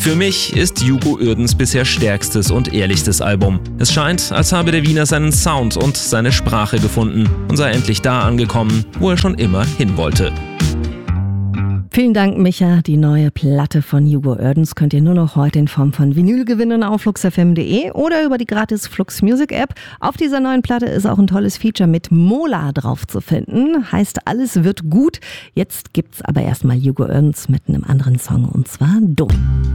Für mich ist Hugo Uerdens bisher stärkstes und ehrlichstes Album. Es scheint, als habe der Wiener seinen Sound und seine Sprache gefunden und sei endlich da angekommen, wo er schon immer hin wollte. Vielen Dank, Micha. Die neue Platte von Hugo Uerdens könnt ihr nur noch heute in Form von Vinyl gewinnen auf fluxfm.de oder über die gratis Flux Music App. Auf dieser neuen Platte ist auch ein tolles Feature mit Mola drauf zu finden. Heißt, alles wird gut. Jetzt gibt's aber erstmal Hugo Uerdens mit einem anderen Song, und zwar Dumm.